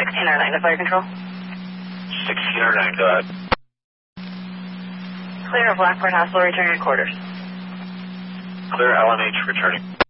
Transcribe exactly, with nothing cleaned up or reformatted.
sixteen oh nine to fire control. sixteen oh nine, go ahead. Clear of Blackburn Hospital, returning to quarters. Clear L N H returning.